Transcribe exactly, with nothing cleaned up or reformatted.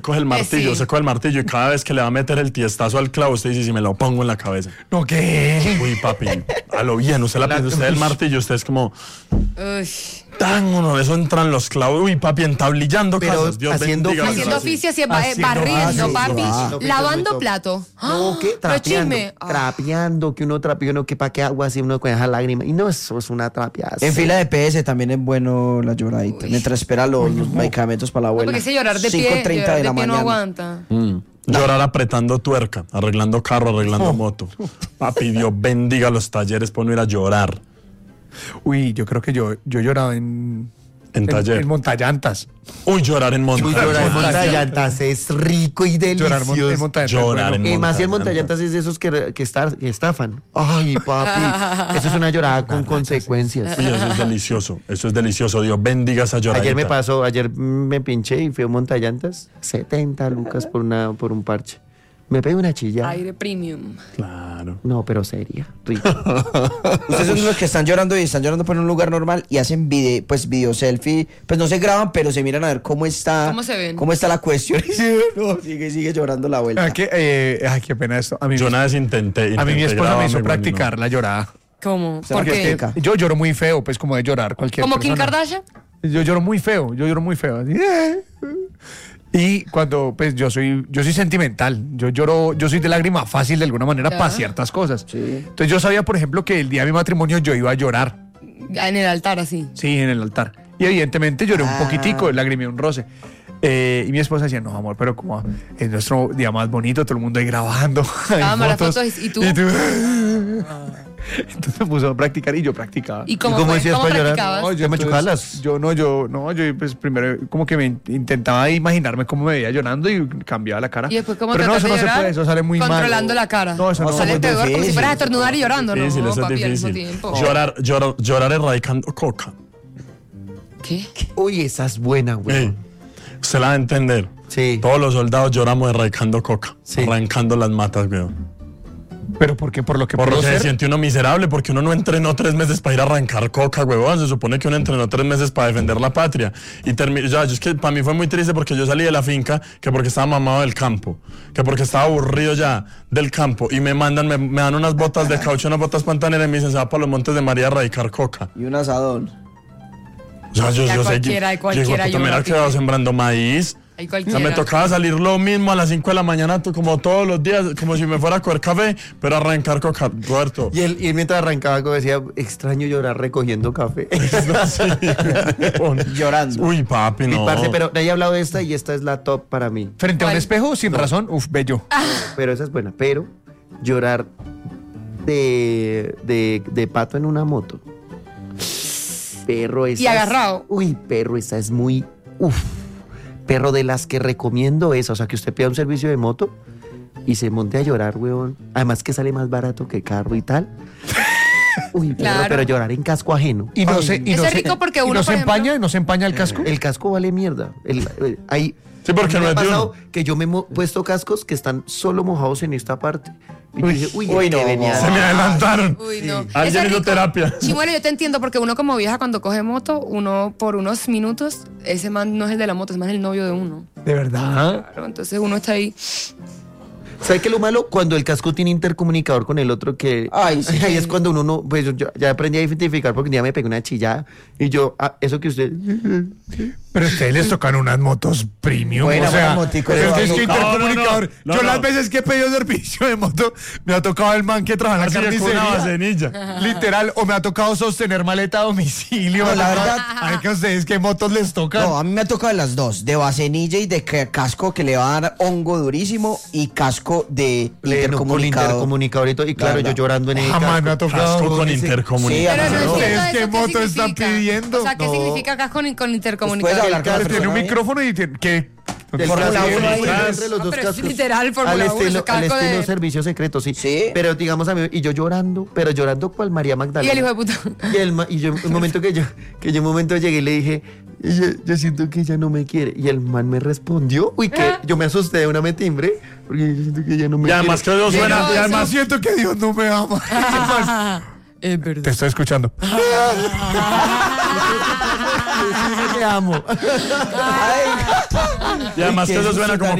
Coge el martillo, sí. se coge el martillo y cada vez que le va a meter el tiestazo al clavo, usted dice, si me lo pongo en la cabeza. ¿No qué? Uy, papi, a lo bien, usted la piensa, usted el martillo, usted es como... Uy. Tan uno de eso entran los clavos, uy, papi, entablillando Pero casas, Dios haciendo bendiga. oficio. Haciendo oficios y ba- Haciendo barriendo, oficio, papi. claro. Lavando plato. No, ¿qué? Pero Trapeando. chisme. Ah. Trapeando, que uno trapea, uno que pa' qué agua así, uno con esa lágrima. Y no, eso es una trapeada. En fila de P S también es bueno la lloradita. Mientras espera los, los medicamentos para la No, abuela. porque ese llorar de pie, cinco treinta llorar de de la pie no mañana. aguanta. Mm. Llorar apretando tuerca, arreglando carro, arreglando moto. Papi, Dios bendiga los talleres por no ir a llorar Uy, yo creo que yo, yo lloraba en... en taller. En, en montallantas. Uy, llorar en montaña. Uy, llorar en montallantas es rico y Llorar mon- en delicioso. montallantas. Llorar en Y más si el montallantas. montallantas es de esos que, que, estar- que estafan. Ay, papi. Eso es una llorada con consecuencias. Uy, eso es delicioso, eso es delicioso. Dios bendiga esa lloradita. Ayer me pasó, ayer me pinché y fui a un montallantas. setenta lucas por, una, por un parche. Me pegué una chilla. Aire premium. Claro. No, pero seria. Rico. Ustedes son los que están llorando y están llorando por un lugar normal y hacen video, pues video selfie, pues no se graban, pero se miran a ver cómo está, ¿Cómo se ven? cómo está la cuestión y se no, sigue, sigue llorando la vuelta. Ah, que, eh, ay, qué pena esto. A mí, Yo una vez intenté. a mí mi intenté esposa me grabarme, hizo güey, practicar no. la llorada. ¿Cómo? Se ¿Por la qué? explica. Yo lloro muy feo, pues como de llorar cualquier ¿Como Kim persona. Kardashian? Yo lloro muy feo, yo lloro muy feo. así. Y cuando, pues yo soy, yo soy sentimental, yo lloro, yo soy de lágrima fácil de alguna manera Ya. para ciertas cosas. Entonces yo sabía, por ejemplo, que el día de mi matrimonio yo iba a llorar, En el altar, así. sí, en el altar. Y evidentemente lloré un Ah. poquitico, lagrimé un roce. Eh, y mi esposa decía, no, amor, pero como es nuestro día más bonito, todo el mundo ahí grabando. hay Cámara, fotos, ¿y tú? Entonces me puso a practicar y yo practicaba. ¿Y cómo, ¿Y cómo fue? decías ¿Cómo para llorar? practicabas? No, ¿Ya me entonces, chocalas? Yo no, yo, no, yo pues primero como que me intentaba imaginarme cómo me veía llorando y cambiaba la cara. ¿Y después cómo Pero no, trataste eso no de se llorar? puede, eso sale muy mal. Controlando la cara. No, eso no. Sale muy peor, como si difícil. fueras a estornudar y llorando, ¿no? Difícil, eso es papi, al mismo difícil. tiempo. Llorar, llorar, llorar erradicando coca. ¿Qué? Uy, esa es buena, güey. Ey, usted la va a entender. Sí. Todos los soldados lloramos erradicando coca. Sí. Arrancando las matas, weón. Pero ¿por qué? Por lo que Por lo puedo que se ser. siente uno miserable, porque uno no entrenó tres meses para ir a arrancar coca, huevón. Se supone que uno entrenó tres meses para defender la patria. Y termi- ya, yo es que para mí fue muy triste porque yo salí de la finca, que porque estaba mamado del campo, que porque estaba aburrido ya del campo. Y me mandan, me, me dan unas botas de caucho, unas botas pantaneras y me dicen, se va para los Montes de María a erradicar coca. Y un asadón. O sea, yo, Ya yo sé cualquiera, que cualquiera yo me llora, hubiera quedado pibe. sembrando maíz. Hay O cualquiera. sea, me tocaba salir lo mismo a las cinco de la mañana, to- como todos los días, como si me fuera a coger café, pero arrancar coca, Roberto. Y él, y él mientras arrancaba, como decía, extraño llorar recogiendo café. Llorando. Uy, papi, Y no. parce, pero nadie ha hablado de esta y esta es la top para mí. Frente a un ¿Cuál? espejo, sin razón, uf, bello. Pero esa es buena. Pero llorar de, de, de pato en una moto. Perro, esa Y es- agarrado. Uy, perro, esa es muy... Uf. Perro, de las que recomiendo esa. O sea, que usted pida un servicio de moto y se monte a llorar, weón. Además que sale más barato que carro y tal. Uy, perro, Claro. pero llorar en casco ajeno. Y no Ay, se, y Eso no es se- rico porque y uno, no se por ejemplo- empaña, no se empaña el casco. El casco vale mierda. El, el- hay, Sí, porque a mí no me es ha de pasado uno. que yo me he mo- puesto cascos que están solo mojados en esta parte. Y Uy, dije, uy, uy, es que no, venía- Se me adelantaron. Uy, no. Alguien Eso es hizo rico. terapia. Chimuelo, yo te entiendo porque uno como vieja cuando coge moto, uno por unos minutos, ese man no es el de la moto, es más el novio de uno. De verdad. Claro, entonces uno está ahí. ¿Sabe qué es lo malo? Cuando el casco tiene intercomunicador con el otro, que Ay, sí. ahí es cuando uno no, pues yo ya aprendí a identificar porque un día me pegué una chillada y yo, ah, eso que usted, Pero a ustedes les tocan unas motos premium. Buena, o sea, buena motico, pero le es va que a tocar. intercomunicador. No, no, no, yo no. las veces que he pedido servicio de moto, me ha tocado el man que trabaja en la Así de con una carnicería. vasenilla. Literal, o me ha tocado sostener maleta a domicilio. No, la verdad- Ay, que a ustedes qué motos les tocan. No, a mí me ha tocado las dos, de vasenilla y de ca- casco que le va a dar hongo durísimo y casco de pleno, con intercomunicador. intercomunicador y todo. Y claro, verdad. yo llorando en el Jamás me ha tocado. Casco con Sí, ese- intercomunicador. a mí Pero no no. entiendo ¿Ustedes qué eso, moto están significa? pidiendo? O sea, ¿qué No. significa acá con, con Puedes intercomunicador? hablar con Claro, la tiene un persona, ¿eh? micrófono y tiene que... Del Fórmula casco, uno ahí. entre los Ah, dos pero es cascos. literal, Fórmula al uno, estilo, ese casco al estilo de- servicio secreto, sí. Sí. Pero digamos a mí, y yo llorando, pero llorando cual María Y Magdalena. el hijo de puta. Y, el ma- y yo, un momento que yo, que yo un momento llegué y le dije, yo, yo siento que ella no me quiere. Y el man me respondió, uy, que yo me asusté de una me timbre, porque yo siento que ella no me Y además quiere. que Dios suena. Y eso. además siento que Dios no me ama. Es verdad. Te estoy escuchando. Decime que amo. Ay, Y además Uy, que qué eso suena susto como tan